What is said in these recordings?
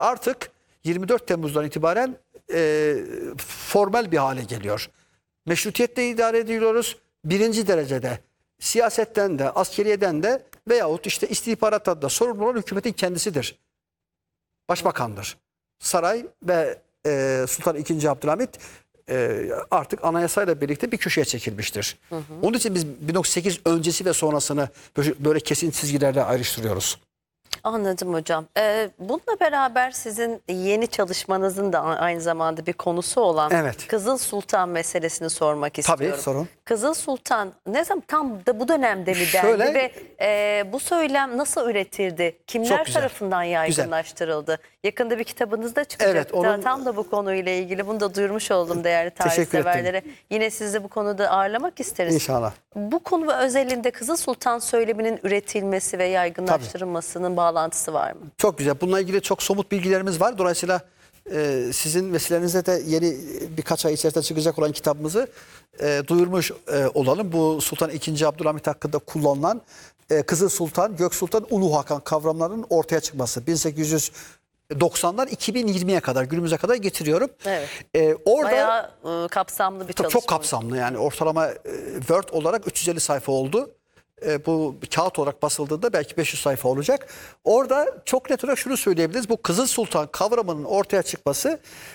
artık 24 Temmuz'dan itibaren formel bir hale geliyor. Meşrutiyetle idare ediliyoruz. Birinci derecede siyasetten de, askeriyeden de veyahut işte istihbarattan da sorumlu olan hükümetin kendisidir. Başbakandır. Saray ve Sultan II. Abdülhamit artık anayasayla birlikte bir köşeye çekilmiştir. Onun için biz 1908 öncesi ve sonrasını böyle kesin çizgilerle ayrıştırıyoruz. Anladım hocam. Bununla beraber sizin yeni çalışmanızın da aynı zamanda bir konusu olan Kızıl Sultan meselesini sormak istiyorum. Tabii, sorun. Kızıl Sultan ne zaman, tam da bu dönemde mi dendi ve bu söylem nasıl üretildi? Kimler tarafından yaygınlaştırıldı? Yakında bir kitabınız da çıkacak. Tam da bu konuyla ilgili, bunu da duyurmuş oldum değerli tarihseverlere. Yine sizi bu konuda ağırlamak isteriz. İnşallah. Bu konu özelinde Kızıl Sultan söyleminin üretilmesi ve yaygınlaştırılmasının bağlantısı var mı? Çok güzel. Bununla ilgili çok somut bilgilerimiz var. Dolayısıyla sizin vesilenizle de yeni birkaç ay içerisinde çıkacak olan kitabımızı duyurmuş olalım. Bu Sultan II. Abdülhamit hakkında kullanılan Kızıl Sultan, Gök Sultan, Ulu Hakan kavramlarının ortaya çıkması. 1890'dan 2020'ye kadar, günümüze kadar getiriyorum. Evet. Orada bayağı kapsamlı bir çalışma. Çok kapsamlı, yani ortalama Word olarak 350 sayfa oldu. Bu kağıt olarak basıldığında belki 500 sayfa olacak. Orada çok net olarak şunu söyleyebiliriz. Bu Kızıl Sultan kavramının ortaya çıkması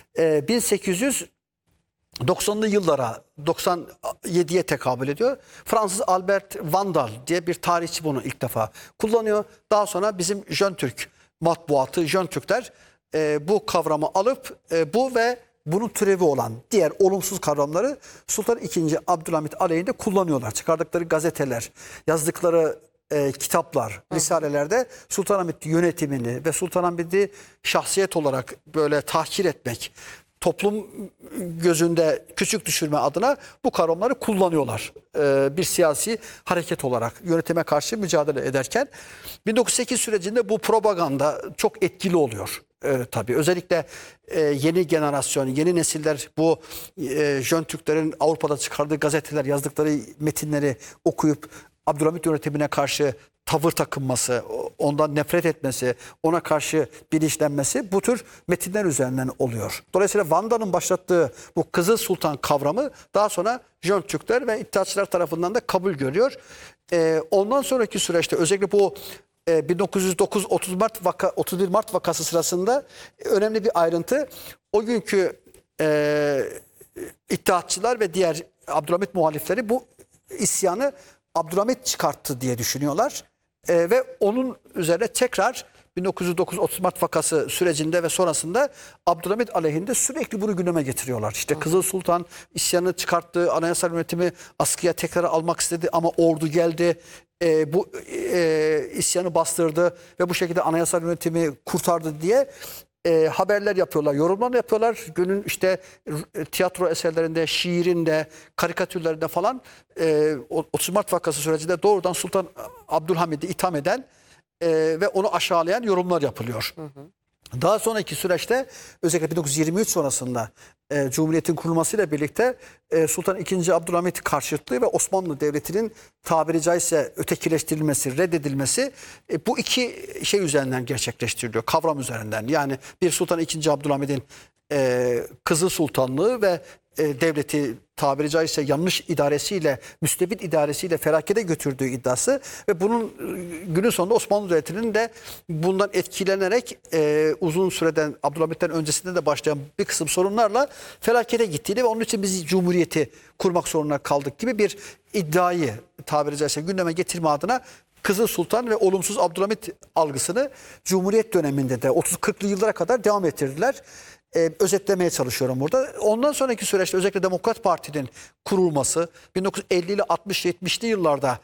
1890'lı yıllara, 97'ye tekabül ediyor. Fransız Albert Vandal diye bir tarihçi bunu ilk defa kullanıyor. Daha sonra bizim Jön Türk matbuatı, Jön Türkler bu kavramı alıp bu ve bunun türevi olan diğer olumsuz kavramları Sultan II. Abdülhamit aleyhinde kullanıyorlar. Çıkardıkları gazeteler, yazdıkları kitaplar, risalelerde Sultanahmet yönetimini ve Sultanahmet'i şahsiyet olarak böyle tahkir etmek, toplum gözünde küçük düşürme adına bu kavramları kullanıyorlar. Bir siyasi hareket olarak yönetime karşı mücadele ederken 1908 sürecinde bu propaganda çok etkili oluyor. Tabii özellikle yeni jenerasyon, yeni nesiller bu Jön Türklerin Avrupa'da çıkardığı gazeteler, yazdıkları metinleri okuyup Abdülhamit yönetimine karşı tavır takınması, ondan nefret etmesi, ona karşı bilinçlenmesi bu tür metinler üzerinden oluyor. Dolayısıyla Vanda'nın başlattığı bu Kızıl Sultan kavramı daha sonra Jön Türkler ve İttihatçılar tarafından da kabul görüyor. Ondan sonraki süreçte özellikle bu 1909 31 Mart vakası sırasında önemli bir ayrıntı. O günkü İttihatçılar ve diğer Abdülhamit muhalifleri bu isyanı Abdülhamit çıkarttı diye düşünüyorlar. Ve onun üzerine tekrar 1909 30 Mart vakası sürecinde ve sonrasında Abdülhamit aleyhinde sürekli bunu gündeme getiriyorlar. İşte Kızıl Sultan isyanı çıkarttı, anayasal yönetimi askıya tekrar almak istedi ama ordu geldi. Bu isyanı bastırdı ve bu şekilde anayasal yönetimi kurtardı diye haberler yapıyorlar, yorumlar yapıyorlar. Günün işte tiyatro eserlerinde, şiirinde, karikatürlerinde falan 30 Mart vakası sürecinde doğrudan Sultan Abdülhamid'i itham eden ve onu aşağılayan yorumlar yapılıyor. Daha sonraki süreçte özellikle 1923 sonrasında Cumhuriyet'in kurulmasıyla birlikte Sultan II. Abdülhamit karşıtlığı ve Osmanlı Devleti'nin tabiri caizse ötekileştirilmesi, reddedilmesi bu iki şey üzerinden gerçekleştiriliyor. Kavram üzerinden. Yani bir Sultan II. Abdülhamid'in Kızıl Sultanlığı ve devleti tabiri caizse yanlış idaresiyle, müstebit idaresiyle felakete götürdüğü iddiası ve bunun günün sonunda Osmanlı Devleti'nin de bundan etkilenerek uzun süreden Abdülhamit'ten öncesinde de başlayan bir kısım sorunlarla felakete gittiğini ve onun için biz Cumhuriyeti kurmak zorunda kaldık gibi bir iddiayı tabiri caizse gündeme getirme adına Kızıl Sultan ve olumsuz Abdülhamit algısını Cumhuriyet döneminde de 30-40'lı yıllara kadar devam ettirdiler. Özetlemeye çalışıyorum burada. Ondan sonraki süreçte özellikle Demokrat Parti'nin kurulması 1950 ile 60-70'li yıllarda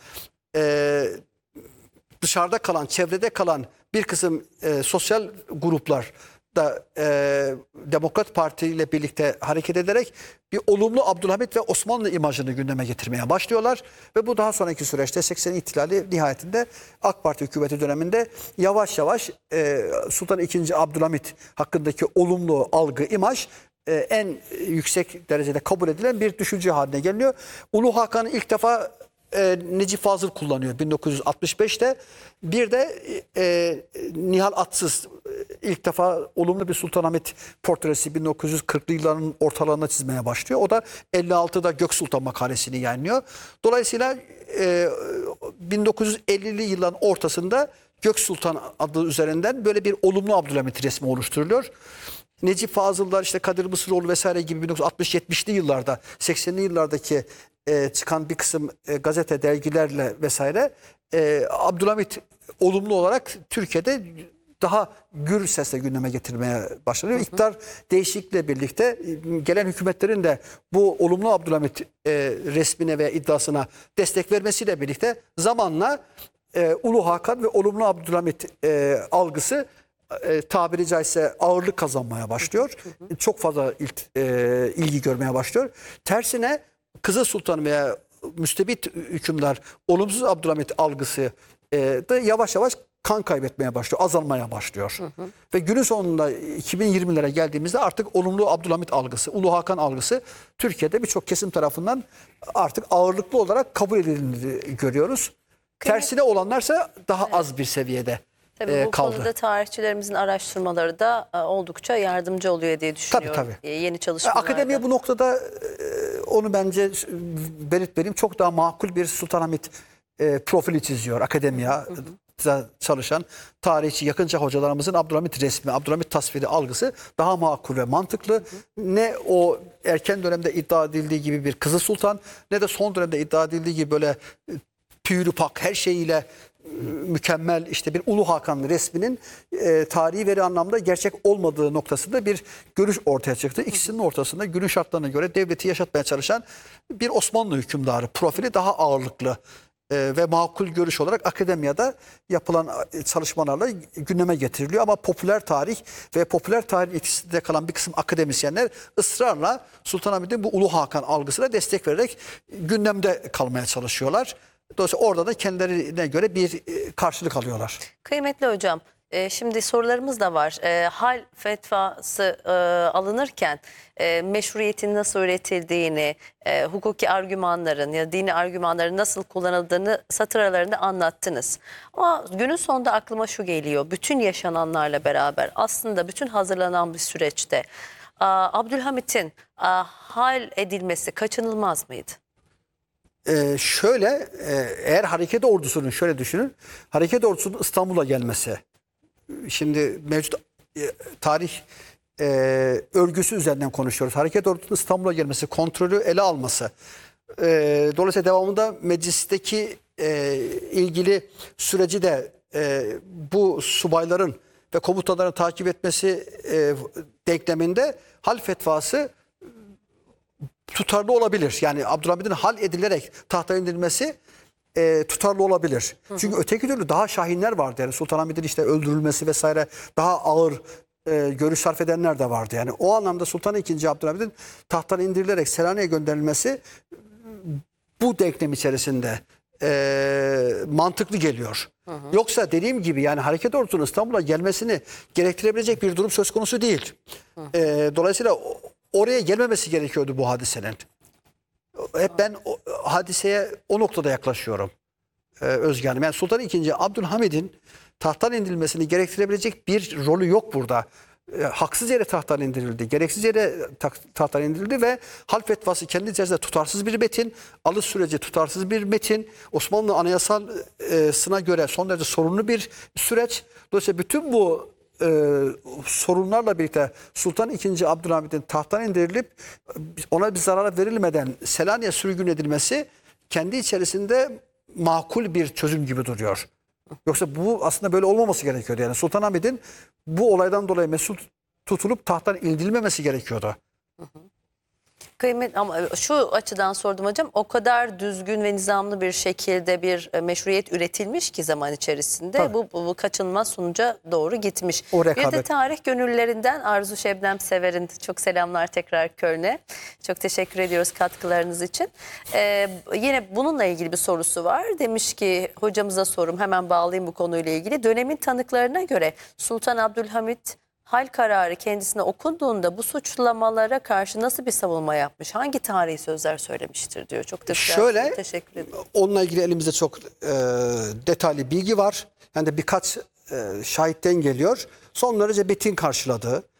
dışarıda kalan, çevrede kalan bir kısım sosyal gruplar da Demokrat Parti ile birlikte hareket ederek bir olumlu Abdülhamit ve Osmanlı imajını gündeme getirmeye başlıyorlar. Ve bu daha sonraki süreçte 80 ihtilali nihayetinde AK Parti hükümeti döneminde yavaş yavaş Sultan II. Abdülhamit hakkındaki olumlu algı, imaj en yüksek derecede kabul edilen bir düşünce haline geliyor. Ulu Hakan'ı ilk defa Necip Fazıl kullanıyor 1965'te. Bir de Nihal Atsız ilk defa olumlu bir Sultanahmet portresi 1940'lı yılların ortalarında çizmeye başlıyor. O da 56'da Gök Sultan makalesini yayınlıyor. Dolayısıyla 1950'li yılların ortasında Gök Sultan adı üzerinden böyle bir olumlu Abdülhamit resmi oluşturuluyor. Necip Fazıllar, işte Kadir Mısıroğlu vesaire gibi 1960-70'li yıllarda, 80'li yıllardaki çıkan bir kısım gazete, dergilerle vesaire Abdülhamit olumlu olarak Türkiye'de daha gür sesle gündeme getirmeye başlanıyor. İktidar değişikliğiyle birlikte gelen hükümetlerin de bu olumlu Abdülhamit resmine ve iddiasına destek vermesiyle birlikte zamanla Ulu Hakan ve olumlu Abdülhamit algısı tabiri caizse ağırlık kazanmaya başlıyor. Çok fazla ilgi görmeye başlıyor. Tersine Kızıl Sultan veya müstebit hükümdar olumsuz Abdülhamit algısı da yavaş yavaş kan kaybetmeye başlıyor, azalmaya başlıyor. Ve günün sonunda 2020'lere geldiğimizde artık olumlu Abdülhamit algısı, Ulu Hakan algısı Türkiye'de birçok kesim tarafından artık ağırlıklı olarak kabul edildiğini görüyoruz. Tersine olanlarsa daha az bir seviyede Tabii bu kaldı. konuda tarihçilerimizin araştırmaları da oldukça yardımcı oluyor diye düşünüyorum. Tabii. Yeni çalışmalarda. Akademiye bu noktada onu bence belirtmeliyim. Çok daha makul bir Sultanahmet profili çiziyor akademiya. Çalışan tarihçi, yakınca hocalarımızın Abdülhamit resmi, Abdülhamit tasviri algısı daha makul ve mantıklı. Ne o erken dönemde iddia edildiği gibi bir Kızıl Sultan, ne de son dönemde iddia edildiği gibi böyle pürüpak, her şeyiyle mükemmel işte bir Ulu Hakan resminin tarihi veri anlamda gerçek olmadığı noktasında bir görüş ortaya çıktı. İkisinin ortasında günün şartlarına göre devleti yaşatmaya çalışan bir Osmanlı hükümdarı profili daha ağırlıklı ve makul görüş olarak akademiyada yapılan çalışmalarla gündeme getiriliyor. Ama popüler tarih ve popüler tarih etkisinde kalan bir kısım akademisyenler ısrarla Sultanahmet'in bu Ulu Hakan algısına destek vererek gündemde kalmaya çalışıyorlar. Dolayısıyla orada da kendilerine göre bir karşılık alıyorlar. Kıymetli hocam, şimdi sorularımız da var. Hal fetvası alınırken meşruiyetin nasıl üretildiğini, hukuki argümanların ya dini argümanların nasıl kullanıldığını satır aralarında anlattınız. Ama günün sonunda aklıma şu geliyor. Bütün yaşananlarla beraber aslında bütün hazırlanan bir süreçte Abdülhamit'in hal edilmesi kaçınılmaz mıydı? Eğer hareket ordusunun şöyle düşünün, hareket ordusunun İstanbul'a gelmesi, şimdi mevcut tarih örgüsü üzerinden konuşuyoruz. Hareket ordusunun İstanbul'a gelmesi, kontrolü ele alması, dolayısıyla devamında meclisteki ilgili süreci de bu subayların ve komutanların takip etmesi denkleminde hal fetvası tutarlı olabilir. Yani Abdülhamid'in hal edilerek tahtaya indirilmesi tutarlı olabilir. Çünkü öteki türlü daha şahinler vardı. Yani Sultanahmet'in işte öldürülmesi vesaire daha ağır görüş sarf edenler de vardı. Yani o anlamda Sultan II. Abdülhamid'in tahttan indirilerek Selanik'e gönderilmesi bu denklem içerisinde mantıklı geliyor. Yoksa dediğim gibi yani hareket ordusunun İstanbul'a gelmesini gerektirebilecek bir durum söz konusu değil. Dolayısıyla oraya gelmemesi gerekiyordu bu hadisenin. Hep ben hadiseye o noktada yaklaşıyorum Özge Hanım. Yani Sultan II. Abdülhamid'in tahttan indirilmesini gerektirebilecek bir rolü yok burada. Haksız yere tahttan indirildi, gereksiz yere tahttan indirildi ve hal fetvası kendi içerisinde tutarsız bir metin, alış süreci tutarsız bir metin, Osmanlı anayasasına göre son derece sorunlu bir süreç. Dolayısıyla bütün bu sorunlarla birlikte Sultan II. Abdülhamid'in tahttan indirilip ona bir zarar verilmeden Selanik'e sürgün edilmesi kendi içerisinde makul bir çözüm gibi duruyor. Yoksa bu aslında böyle olmaması gerekiyordu. Yani Sultanahmet'in bu olaydan dolayı mesul tutulup tahttan indirilmemesi gerekiyordu. Ama şu açıdan sordum hocam, o kadar düzgün ve nizamlı bir şekilde bir meşruiyet üretilmiş ki zaman içerisinde bu kaçınılmaz sonuca doğru gitmiş. Bir de tarih gönüllerinden Arzu Şebnem Sever'in çok selamlar tekrar Köln'e. Çok teşekkür ediyoruz katkılarınız için. Yine bununla ilgili bir sorusu var. Demiş ki hocamıza sorum, hemen bağlayayım bu konuyla ilgili. Dönemin tanıklarına göre Sultan Abdülhamit hal kararı kendisine okunduğunda bu suçlamalara karşı nasıl bir savunma yapmış? Hangi tarihi sözler söylemiştir diyor. Çok şöyle, teşekkür ederim. Onunla ilgili elimizde çok detaylı bilgi var. Yani de birkaç şahitten geliyor. Son derece betin karşıladığı,